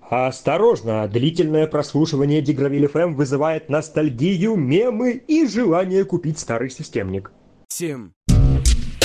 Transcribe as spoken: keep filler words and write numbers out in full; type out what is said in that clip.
Осторожно, длительное прослушивание Дигравиль эф эм вызывает ностальгию, мемы и желание купить старый системник. Семь,